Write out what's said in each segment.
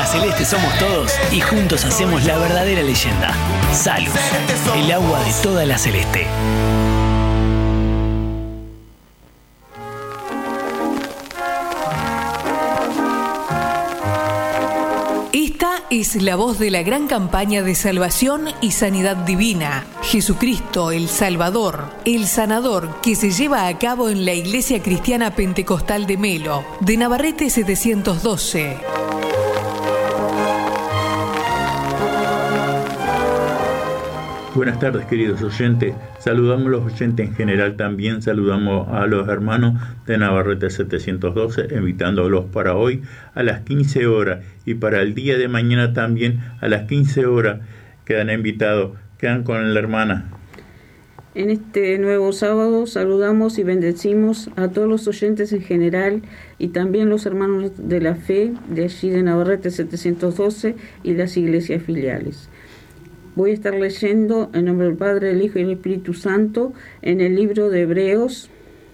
Celeste somos todos y juntos hacemos la verdadera leyenda. Salus, el agua de toda la Celeste. Esta es la voz de la gran campaña de salvación y sanidad divina. Jesucristo, el Salvador, el Sanador, que se lleva a cabo en la Iglesia Cristiana Pentecostal de Melo, de Navarrete 712. Buenas tardes, queridos oyentes. Saludamos a los oyentes en general, también saludamos a los hermanos de Navarrete 712, invitándolos para hoy a las 15 horas y para el día de mañana también a las 15 horas. Quedan invitados, quedan con la hermana. En este nuevo sábado saludamos y bendecimos a todos los oyentes en general y también los hermanos de la fe de allí de Navarrete 712 y las iglesias filiales. Voy a estar leyendo en nombre del Padre, el Hijo y el Espíritu Santo en el libro de Hebreos,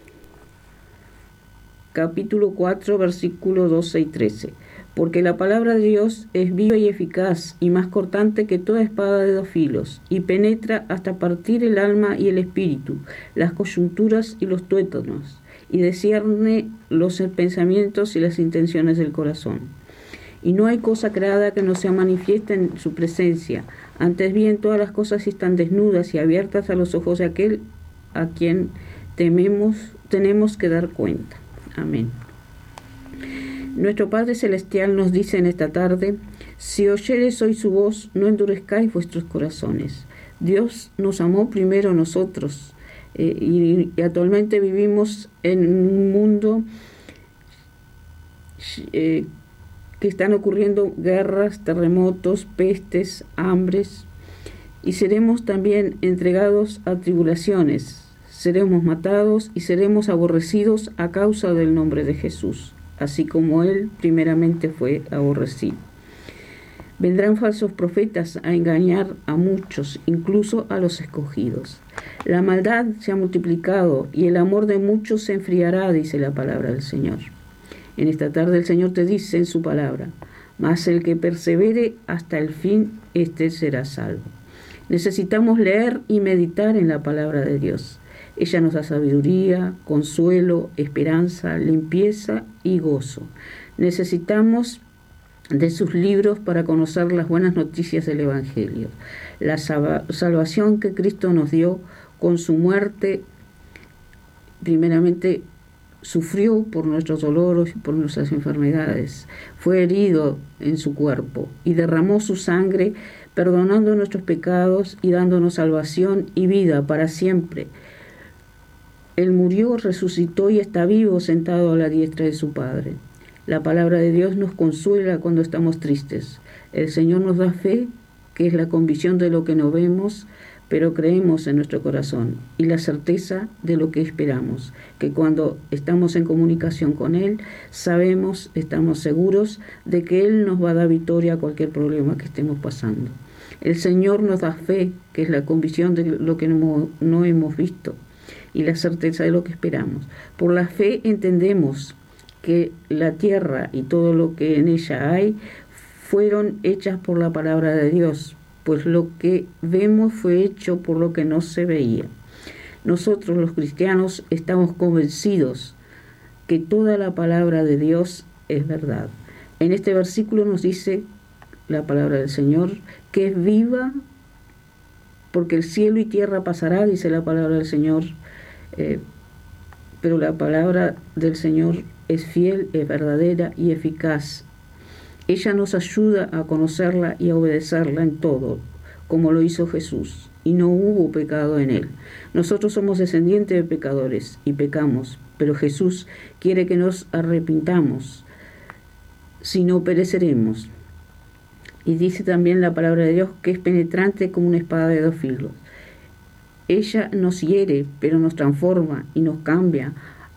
capítulo 4, versículos 12 y 13. Porque la palabra de Dios es viva y eficaz y más cortante que toda espada de dos filos, y penetra hasta partir el alma y el espíritu, las coyunturas y los tuétanos, y discierne los pensamientos y las intenciones del corazón. Y no hay cosa creada que no sea manifiesta en su presencia. Antes bien, todas las cosas están desnudas y abiertas a los ojos de aquel a quien tenemos que dar cuenta. Amén. Nuestro Padre Celestial nos dice en esta tarde: si oyereis hoy su voz, no endurezcáis vuestros corazones. Dios nos amó primero a nosotros y actualmente vivimos en un mundo que están ocurriendo guerras, terremotos, pestes, hambres, y seremos también entregados a tribulaciones, seremos matados y seremos aborrecidos a causa del nombre de Jesús, así como Él primeramente fue aborrecido. Vendrán falsos profetas a engañar a muchos, incluso a los escogidos. La maldad se ha multiplicado y el amor de muchos se enfriará, dice la palabra del Señor. En esta tarde el Señor te dice en su palabra: mas el que persevere hasta el fin, éste será salvo. Necesitamos leer y meditar en la palabra de Dios. Ella nos da sabiduría, consuelo, esperanza, limpieza y gozo. Necesitamos de sus libros para conocer las buenas noticias del Evangelio. La salvación que Cristo nos dio con su muerte, primeramente sufrió por nuestros dolores y por nuestras enfermedades, fue herido en su cuerpo y derramó su sangre perdonando nuestros pecados y dándonos salvación y vida para siempre. Él murió, resucitó y está vivo sentado a la diestra de su Padre. La palabra de Dios nos consuela cuando estamos tristes. El Señor nos da fe, que es la convicción de lo que no vemos, pero creemos en nuestro corazón, y la certeza de lo que esperamos, que cuando estamos en comunicación con Él, estamos seguros de que Él nos va a dar victoria a cualquier problema que estemos pasando. El Señor nos da fe, que es la convicción de lo que no hemos visto, y la certeza de lo que esperamos. Por la fe entendemos que la tierra y todo lo que en ella hay fueron hechas por la palabra de Dios, pues lo que vemos fue hecho por lo que no se veía. Nosotros los cristianos estamos convencidos que toda la palabra de Dios es verdad. En este versículo nos dice la palabra del Señor que es viva, porque el cielo y tierra pasará, dice la palabra del Señor, pero la palabra del Señor es fiel, es verdadera y eficaz. Ella nos ayuda a conocerla y a obedecerla en todo, como lo hizo Jesús, y no hubo pecado en él. Nosotros somos descendientes de pecadores y pecamos, pero Jesús quiere que nos arrepintamos, si no pereceremos. Y dice también la palabra de Dios que es penetrante como una espada de dos filos. Ella nos hiere, pero nos transforma y nos cambia.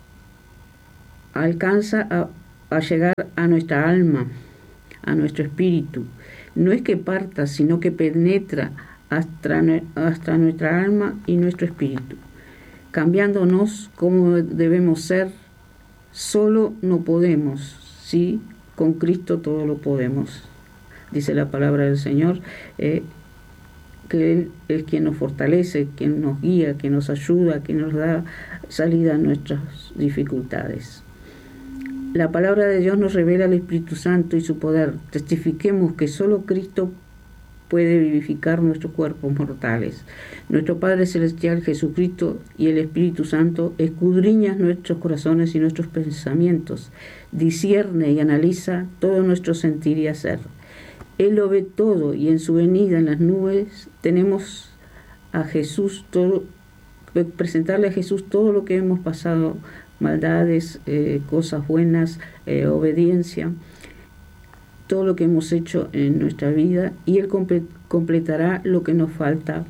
Alcanza a llegar a nuestra alma, a nuestro espíritu. No es que parta, sino que penetra hasta nuestra alma y nuestro espíritu, cambiándonos como debemos ser. Solo no podemos, sí, con Cristo todo lo podemos. dice la palabra del Señor, que Él es quien nos fortalece, quien nos guía, quien nos ayuda, quien nos da salida a nuestras dificultades. La palabra de Dios nos revela el Espíritu Santo y su poder. Testifiquemos que solo Cristo puede vivificar nuestros cuerpos mortales. Nuestro Padre Celestial, Jesucristo y el Espíritu Santo escudriñan nuestros corazones y nuestros pensamientos, discierne y analiza todo nuestro sentir y hacer. Él lo ve todo y en su venida en las nubes tenemos a Jesús, presentarle a Jesús todo lo que hemos pasado, maldades, cosas buenas, obediencia, todo lo que hemos hecho en nuestra vida, y Él completará lo que nos falta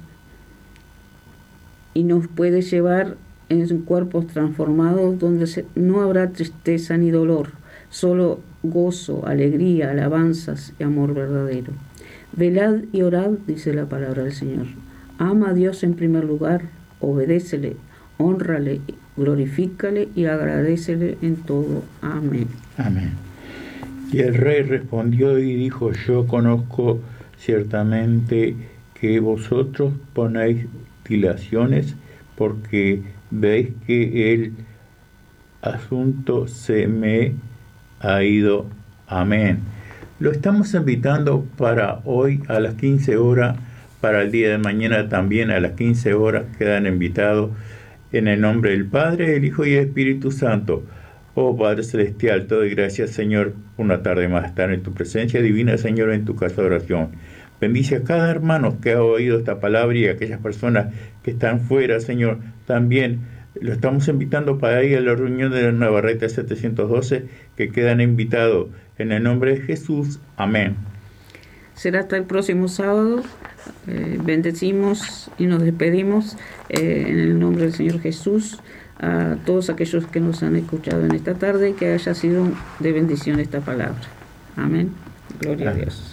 y nos puede llevar en cuerpos transformados donde no habrá tristeza ni dolor, solo gozo, alegría, alabanzas y amor verdadero. Velad y orad, dice la palabra del Señor. Ama a Dios en primer lugar, obedécele, hónrale, glorifícale y agradécele en todo. Amén. Amén. Y el rey respondió y dijo: yo conozco ciertamente que vosotros ponéis dilaciones, porque veis que el asunto se me ha ido. Amén. Lo estamos invitando para hoy a las 15 horas, para el día de mañana también a las 15 horas. Quedan invitados en el nombre del Padre, el Hijo y el Espíritu Santo. Oh Padre Celestial, te doy gracias, Señor, una tarde más estar en tu presencia divina, Señor, en tu casa de oración. Bendice a cada hermano que ha oído esta palabra y a aquellas personas que están fuera, Señor. También lo estamos invitando para ir a la reunión de la Navarrete 712, que quedan invitados en el nombre de Jesús. Amén. Será hasta el próximo sábado. Bendecimos y nos despedimos en el nombre del Señor Jesús a todos aquellos que nos han escuchado en esta tarde, y que haya sido de bendición esta palabra. Amén. Gloria a Dios.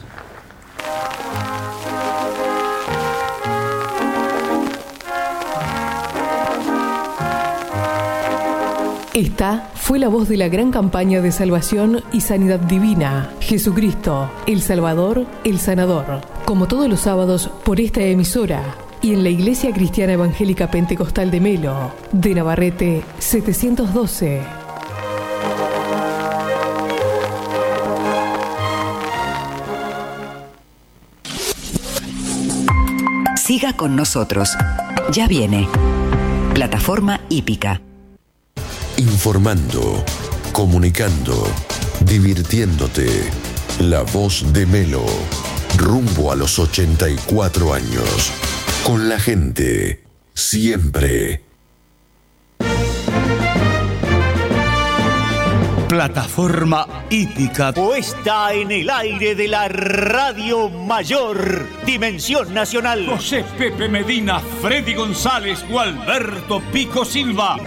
Esta fue la voz de la gran campaña de salvación y sanidad divina. Jesucristo, el Salvador, el Sanador. Como todos los sábados por esta emisora y en la Iglesia Cristiana Evangélica Pentecostal de Melo, de Navarrete 712. Siga con nosotros. Ya viene. Plataforma Hípica. Informando, comunicando, divirtiéndote. La voz de Melo, rumbo a los 84 años. Con la gente, siempre. Plataforma Hípica, puesta en el aire de la Radio Mayor, Dimensión Nacional. José Pepe Medina, Freddy González o Alberto Pico Silva.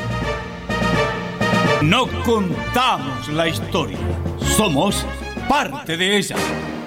No contamos la historia, somos parte de ella.